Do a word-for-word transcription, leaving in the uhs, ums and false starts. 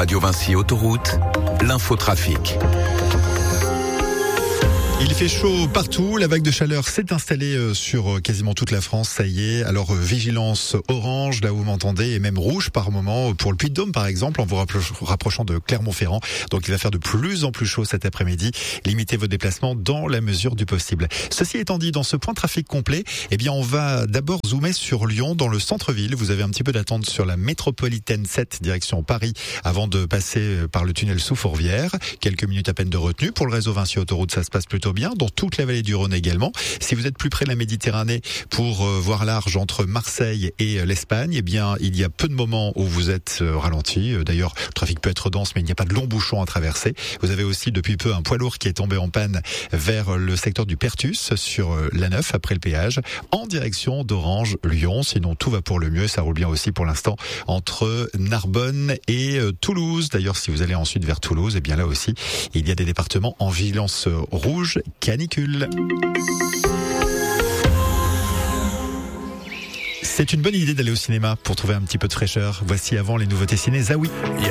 Radio Vinci Autoroute, l'infotrafic. Il fait chaud partout, la vague de chaleur s'est installée sur quasiment toute la France, ça y est. Alors vigilance orange, là où vous m'entendez, et même rouge par moment pour le Puy-de-Dôme par exemple, en vous rapprochant de Clermont-Ferrand. Donc il va faire de plus en plus chaud cet après-midi. Limitez vos déplacements dans la mesure du possible. Ceci étant dit, dans ce point de trafic complet, eh bien on va d'abord zoomer sur Lyon, dans le centre-ville. Vous avez un petit peu d'attente sur la métropolitaine sept, direction Paris, avant de passer par le tunnel sous Fourvière. Quelques minutes à peine de retenue. Pour le réseau Vinci Autoroute, ça se passe plutôt bien, dans toute la vallée du Rhône également. Si vous êtes plus près de la Méditerranée pour euh, voir large entre Marseille et euh, l'Espagne, eh bien il y a peu de moments où vous êtes euh, ralenti. D'ailleurs, le trafic peut être dense, mais il n'y a pas de longs bouchons à traverser. Vous avez aussi depuis peu un poids lourd qui est tombé en panne vers le secteur du Pertus sur euh, l'A neuf après le péage, en direction d'Orange, Lyon. Sinon tout va pour le mieux, ça roule bien aussi pour l'instant entre Narbonne et euh, Toulouse. D'ailleurs, si vous allez ensuite vers Toulouse, eh bien là aussi il y a des départements en vigilance euh, rouge canicule. C'est une bonne idée d'aller au cinéma pour trouver un petit peu de fraîcheur. Voici avant les nouveautés ciné Zawi.